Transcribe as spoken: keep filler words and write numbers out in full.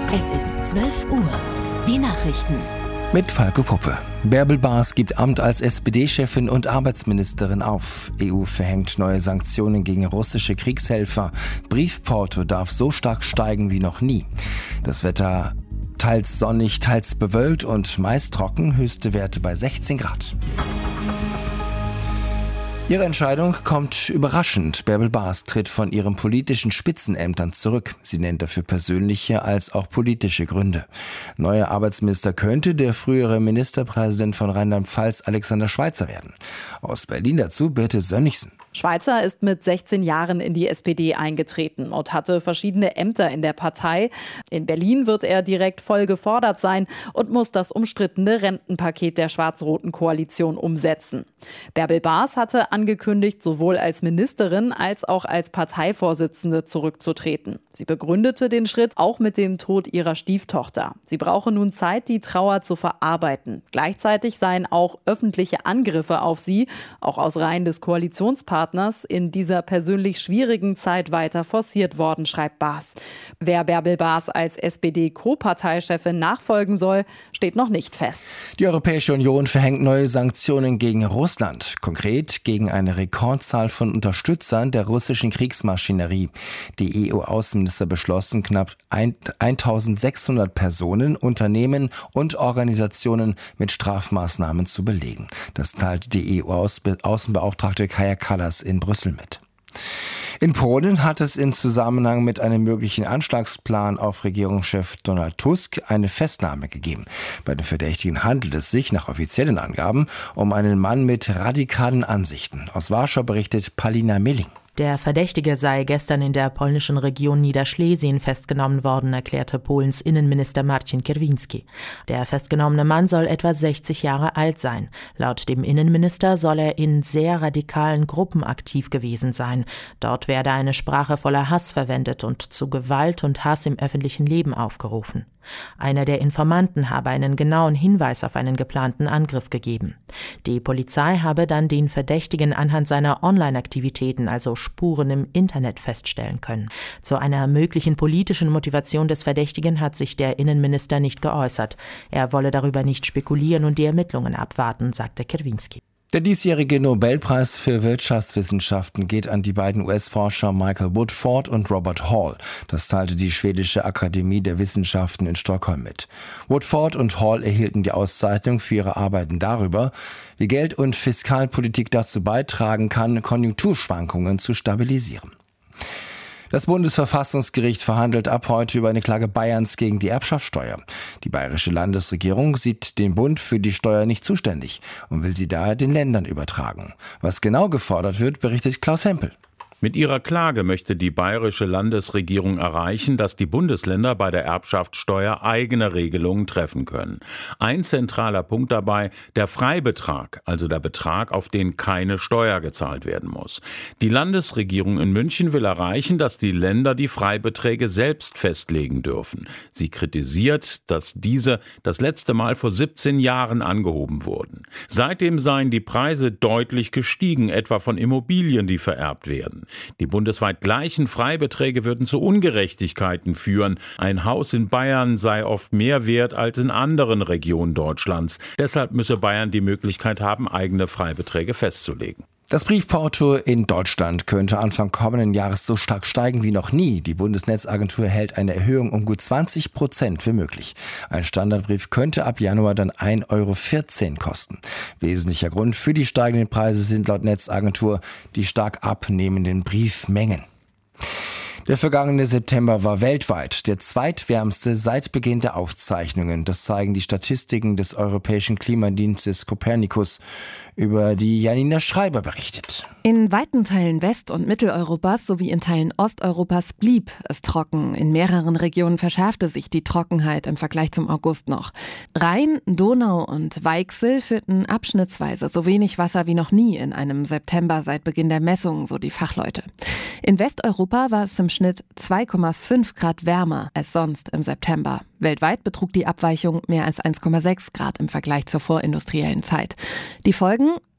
Es ist zwölf Uhr. Die Nachrichten. Mit Falco Puppe. Bärbel Baas gibt Amt als S P D-Chefin und Arbeitsministerin auf. E U verhängt neue Sanktionen gegen russische Kriegshelfer. Briefporto darf so stark steigen wie noch nie. Das Wetter teils sonnig, teils bewölkt und meist trocken. Höchste Werte bei sechzehn Grad. Ihre Entscheidung kommt überraschend. Bärbel Baas tritt von ihren politischen Spitzenämtern zurück. Sie nennt dafür persönliche als auch politische Gründe. Neuer Arbeitsminister könnte der frühere Ministerpräsident von Rheinland-Pfalz Alexander Schweitzer werden. Aus Berlin dazu Birte Sönnigsen. Schweitzer ist mit sechzehn Jahren in die S P D eingetreten und hatte verschiedene Ämter in der Partei. In Berlin wird er direkt voll gefordert sein und muss das umstrittene Rentenpaket der schwarz-roten Koalition umsetzen. Bärbel Baas hatte angekündigt, sowohl als Ministerin als auch als Parteivorsitzende zurückzutreten. Sie begründete den Schritt auch mit dem Tod ihrer Stieftochter. Sie brauche nun Zeit, die Trauer zu verarbeiten. Gleichzeitig seien auch öffentliche Angriffe auf sie, auch aus Reihen des Koalitionspartners, in dieser persönlich schwierigen Zeit weiter forciert worden, schreibt Baas. Wer Bärbel Baas als S P D-Co-Parteichefin nachfolgen soll, steht noch nicht fest. Die Europäische Union verhängt neue Sanktionen gegen Russland. Konkret gegen eine Rekordzahl von Unterstützern der russischen Kriegsmaschinerie. Die E U-Außenminister beschlossen, knapp eintausendsechshundert Personen, Unternehmen und Organisationen mit Strafmaßnahmen zu belegen. Das teilte die E U-Außenbeauftragte Kaja Kallas in Brüssel mit. In Polen hat es im Zusammenhang mit einem möglichen Anschlagsplan auf Regierungschef Donald Tusk eine Festnahme gegeben. Bei den Verdächtigen handelt es sich nach offiziellen Angaben um einen Mann mit radikalen Ansichten. Aus Warschau berichtet Palina Milling. Der Verdächtige sei gestern in der polnischen Region Niederschlesien festgenommen worden, erklärte Polens Innenminister Marcin Kierwiński. Der festgenommene Mann soll etwa sechzig Jahre alt sein. Laut dem Innenminister soll er in sehr radikalen Gruppen aktiv gewesen sein. Dort werde eine Sprache voller Hass verwendet und zu Gewalt und Hass im öffentlichen Leben aufgerufen. Einer der Informanten habe einen genauen Hinweis auf einen geplanten Angriff gegeben. Die Polizei habe dann den Verdächtigen anhand seiner Online-Aktivitäten, also Spuren im Internet, feststellen können. Zu einer möglichen politischen Motivation des Verdächtigen hat sich der Innenminister nicht geäußert. Er wolle darüber nicht spekulieren und die Ermittlungen abwarten, sagte Kierwiński. Der diesjährige Nobelpreis für Wirtschaftswissenschaften geht an die beiden U S-Forscher Michael Woodford und Robert Hall. Das teilte die schwedische Akademie der Wissenschaften in Stockholm mit. Woodford und Hall erhielten die Auszeichnung für ihre Arbeiten darüber, wie Geld- und Fiskalpolitik dazu beitragen kann, Konjunkturschwankungen zu stabilisieren. Das Bundesverfassungsgericht verhandelt ab heute über eine Klage Bayerns gegen die Erbschaftssteuer. Die bayerische Landesregierung sieht den Bund für die Steuer nicht zuständig und will sie daher den Ländern übertragen. Was genau gefordert wird, berichtet Klaus Hempel. Mit ihrer Klage möchte die bayerische Landesregierung erreichen, dass die Bundesländer bei der Erbschaftssteuer eigene Regelungen treffen können. Ein zentraler Punkt dabei, der Freibetrag, also der Betrag, auf den keine Steuer gezahlt werden muss. Die Landesregierung in München will erreichen, dass die Länder die Freibeträge selbst festlegen dürfen. Sie kritisiert, dass diese das letzte Mal vor siebzehn Jahren angehoben wurden. Seitdem seien die Preise deutlich gestiegen, etwa von Immobilien, die vererbt werden. Die bundesweit gleichen Freibeträge würden zu Ungerechtigkeiten führen. Ein Haus in Bayern sei oft mehr wert als in anderen Regionen Deutschlands. Deshalb müsse Bayern die Möglichkeit haben, eigene Freibeträge festzulegen. Das Briefporto in Deutschland könnte Anfang kommenden Jahres so stark steigen wie noch nie. Die Bundesnetzagentur hält eine Erhöhung um gut zwanzig Prozent für möglich. Ein Standardbrief könnte ab Januar dann ein Euro vierzehn kosten. Wesentlicher Grund für die steigenden Preise sind laut Netzagentur die stark abnehmenden Briefmengen. Der vergangene September war weltweit der zweitwärmste seit Beginn der Aufzeichnungen. Das zeigen die Statistiken des Europäischen Klimadienstes Copernicus, über die Janina Schreiber berichtet. In weiten Teilen West- und Mitteleuropas sowie in Teilen Osteuropas blieb es trocken. In mehreren Regionen verschärfte sich die Trockenheit im Vergleich zum August noch. Rhein, Donau und Weichsel führten abschnittsweise so wenig Wasser wie noch nie in einem September seit Beginn der Messungen, so die Fachleute. In Westeuropa war es im Schnitt zwei Komma fünf Grad wärmer als sonst im September. Weltweit betrug die Abweichung mehr als eins Komma sechs Grad im Vergleich zur vorindustriellen Zeit. Die Folgen?